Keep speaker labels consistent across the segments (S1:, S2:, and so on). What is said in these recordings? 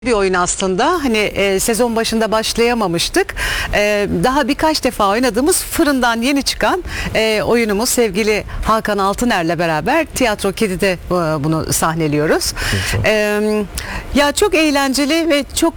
S1: bir oyun aslında. Hani sezon başında başlayamamıştık. Daha birkaç defa oynadığımız fırından yeni çıkan oyunumuz sevgili Hakan Altıner'le beraber Tiyatro Kedi'de bunu sahneliyoruz. Ya çok eğlenceli ve çok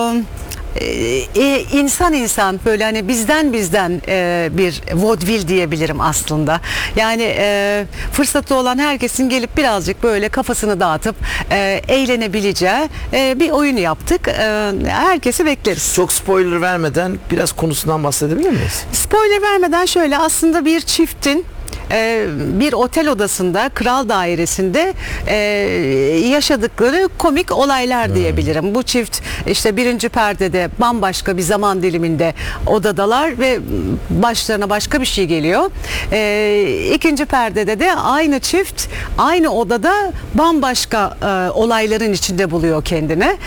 S1: insan böyle hani bizden bir vaudeville diyebilirim aslında. Yani fırsatı olan herkesin gelip birazcık böyle kafasını dağıtıp eğlenebileceği bir oyun yaptık. Herkesi bekleriz.
S2: Çok spoiler vermeden biraz konusundan bahsedebilir miyiz?
S1: Spoiler vermeden şöyle, aslında bir çiftin bir otel odasında, kral dairesinde yaşadıkları komik olaylar diyebilirim. Bu çift işte birinci perdede bambaşka bir zaman diliminde odadalar ve başlarına başka bir şey geliyor. İkinci perdede de aynı çift aynı odada bambaşka olayların içinde buluyor kendini.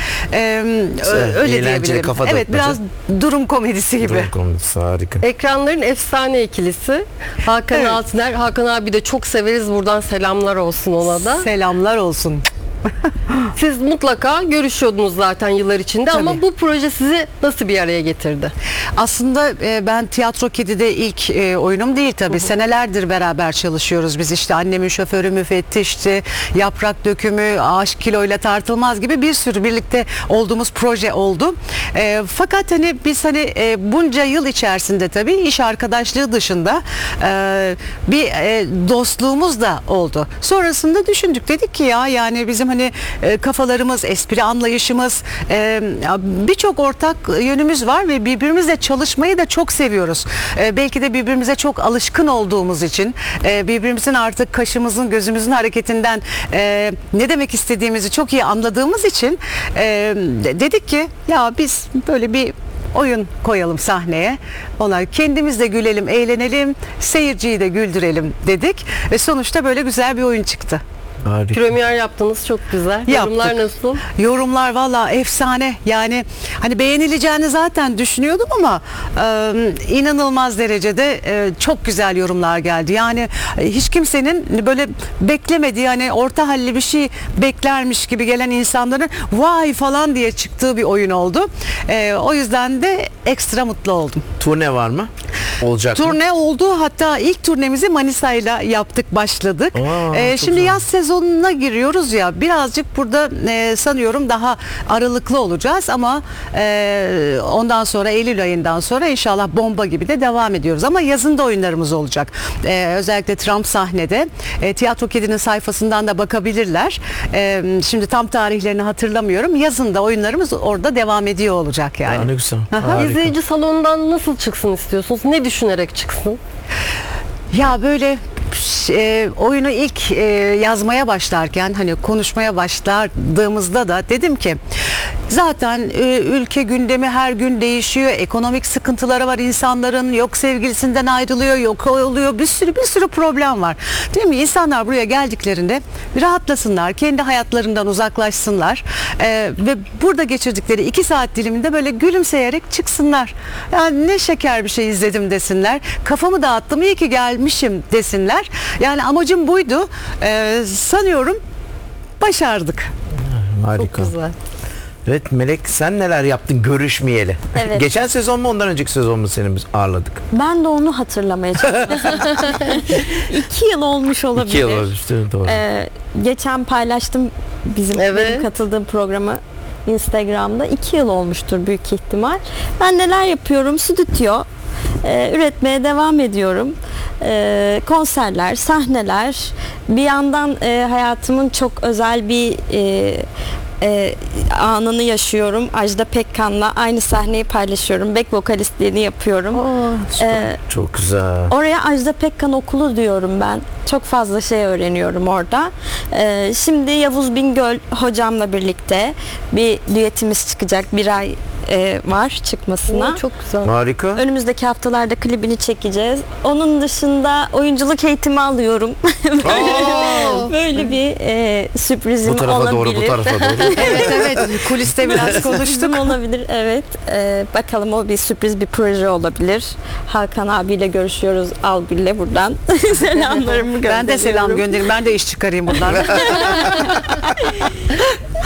S1: Öyle diyebilirim. Evet, biraz durum komedisi gibi.
S2: Durum komedisi, harika.
S3: Ekranların efsane ikilisi Hakan Altıner. Hakan abi de çok severiz. Buradan selamlar olsun ona da.
S1: Selamlar olsun.
S3: Siz mutlaka görüşüyordunuz zaten yıllar içinde.
S1: Tabii.
S3: Ama bu proje sizi nasıl bir araya getirdi?
S1: Aslında ben Tiyatro Kedi'de ilk oyunum değil tabii. Senelerdir beraber çalışıyoruz. Biz işte Annemin Şoförü, Müfettişti, Yaprak Dökümü, Aşk Kiloyla Tartılmaz gibi bir sürü birlikte olduğumuz proje oldu. Fakat hani biz bunca yıl içerisinde tabii iş arkadaşlığı dışında bir dostluğumuz da oldu. Sonrasında düşündük, dedik ki yani bizim hani kafalarımız, espri anlayışımız, birçok ortak yönümüz var ve birbirimizle çalışmayı da çok seviyoruz. Belki de birbirimize çok alışkın olduğumuz için, birbirimizin artık kaşımızın, gözümüzün hareketinden ne demek istediğimizi çok iyi anladığımız için dedik ki ya biz böyle bir oyun koyalım sahneye. Onlar kendimiz de gülelim, eğlenelim, seyirciyi de güldürelim dedik ve sonuçta böyle güzel bir oyun çıktı.
S2: Harika.
S3: Premier yaptınız, çok güzel. Yorumlar nasıl?
S1: Yorumlar valla efsane. Yani hani beğenileceğini zaten düşünüyordum ama inanılmaz derecede çok güzel yorumlar geldi. Yani hiç kimsenin böyle beklemediği, hani orta halli bir şey beklermiş gibi gelen insanların vay falan diye çıktığı bir oyun oldu. O yüzden de ekstra mutlu oldum.
S2: Turne var mı? Olacak mı?
S1: Turne oldu. Hatta ilk turnemizi Manisa'yla yaptık, başladık. Şimdi yaz sezonuna giriyoruz ya, birazcık burada sanıyorum daha aralıklı olacağız ama ondan sonra Eylül ayından sonra inşallah bomba gibi de devam ediyoruz. Ama yazın da oyunlarımız olacak. Özellikle Trump sahnede. Tiyatro Kedi'nin sayfasından da bakabilirler. Şimdi tam tarihlerini hatırlamıyorum. Yazın da oyunlarımız orada devam ediyor olacak yani.
S2: Aa, ne güzel.
S3: İzleyici salondan nasıl çıksın istiyorsunuz? Ne düşünerek çıksın?
S1: Ya böyle oyunu ilk yazmaya başlarken, hani konuşmaya başladığımızda da dedim ki zaten ülke gündemi her gün değişiyor. Ekonomik sıkıntıları var insanların. Yok sevgilisinden ayrılıyor, yok oluyor. Bir sürü problem var. Değil mi? İnsanlar buraya geldiklerinde rahatlasınlar. Kendi hayatlarından uzaklaşsınlar. Ve burada geçirdikleri 2 saat diliminde böyle gülümseyerek çıksınlar. Yani ne şeker bir şey izledim desinler. Kafamı dağıttım, iyi ki gelmişim desinler. Yani amacım buydu. Sanıyorum başardık.
S2: Harika.
S3: Çok güzel.
S2: Evet Melek, sen neler yaptın görüşmeyeli?
S4: Evet.
S2: Geçen sezon mu ondan önceki sezon mu seni ağırladık?
S4: Ben de onu hatırlamaya çalışıyorum. 2 yıl olmuş olabilir.
S2: 2 yıl olmuştu, doğru.
S4: Geçen paylaştım benim katıldığım programı Instagram'da. 2 yıl olmuştur büyük ihtimal. Ben neler yapıyorum? Stüdyo. Üretmeye devam ediyorum. Konserler, sahneler. Bir yandan hayatımın çok özel bir anını yaşıyorum. Ajda Pekkan'la aynı sahneyi paylaşıyorum. Back vokalistliğini yapıyorum.
S2: Çok güzel.
S4: Oraya Ajda Pekkan Okulu diyorum ben. Çok fazla şey öğreniyorum orada. Şimdi Yavuz Bingöl hocamla birlikte bir düetimiz çıkacak. 1 ay var çıkmasına.
S3: Çok güzel.
S2: Harika.
S4: Önümüzdeki haftalarda klibini çekeceğiz. Onun dışında oyunculuk eğitimi alıyorum. böyle bir sürprizim
S2: Bu tarafa
S4: olabilir.
S2: doğru, bu tarafa doğru.
S1: Evet, kuliste biraz konuştuk.
S4: Olabilir, evet. Bakalım, o bir sürpriz bir proje olabilir. Hakan abiyle görüşüyoruz, Algül'le buradan. Selamlarımı gönderiyorum.
S1: Ben de selam göndereyim. Ben de iş çıkarayım buradan.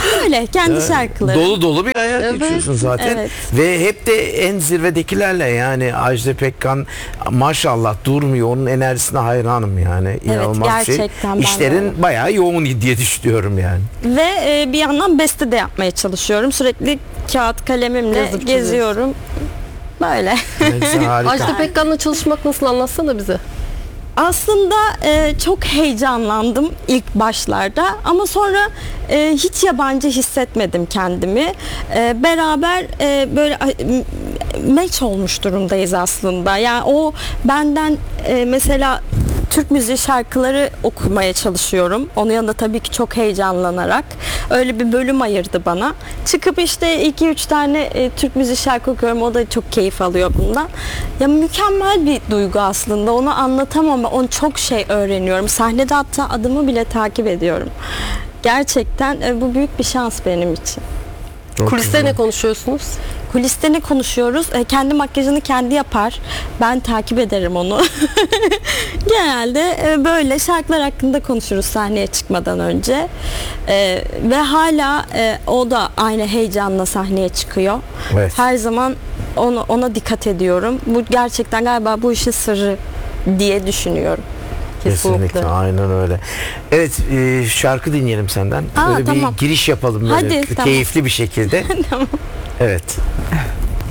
S4: Öyle kendi şarkıları.
S2: Dolu dolu bir hayat
S3: Evet,
S2: yaşıyorsun zaten.
S4: evet.
S2: Ve hep de en zirvedekilerle, yani Ajda Pekkan maşallah durmuyor. Onun enerjisine hayranım yani. İnanılmaz bir şey.
S4: gerçekten ben de
S2: İşlerin bayağı yoğun diye düşünüyorum yani.
S4: Ve bir yandan beste de yapmaya çalışıyorum. Sürekli kağıt kalemimle
S3: Yazıp
S4: geziyorum. Böyle.
S2: Neyse, harika.
S3: Ajda Pekkan'la çalışmak nasıl, anlatsana bize.
S4: Aslında çok heyecanlandım ilk başlarda ama sonra hiç yabancı hissetmedim kendimi. Beraber böyle match olmuş durumdayız aslında. Yani o benden mesela Türk müziği şarkıları okumaya çalışıyorum. Onun yanında tabii ki çok heyecanlanarak öyle bir bölüm ayırdı bana. Çıkıp işte 2-3 tane Türk müziği şarkı okuyorum. O da çok keyif alıyor bundan. Ya mükemmel bir duygu aslında. Onu anlatamam. Onu çok şey öğreniyorum. Sahnede hatta adımı bile takip ediyorum. Gerçekten bu büyük bir şans benim için.
S2: Çok
S3: Kuliste
S2: güzel.
S3: ne konuşuyorsunuz?
S4: Kuliste ne konuşuyoruz? Kendi makyajını kendi yapar. Ben takip ederim onu. Genelde böyle şarkılar hakkında konuşuruz sahneye çıkmadan önce. Ve hala o da aynı heyecanla sahneye çıkıyor.
S2: Evet.
S4: Her zaman ona dikkat ediyorum. Bu gerçekten galiba bu işin sırrı diye düşünüyorum.
S2: Kesinlikle, aynen öyle. Evet, şarkı dinleyelim senden.
S4: Aa,
S2: Böyle
S4: tamam.
S2: bir giriş yapalım böyle
S4: Hadi, tamam.
S2: keyifli bir şekilde.
S4: Tamam.
S2: Evet.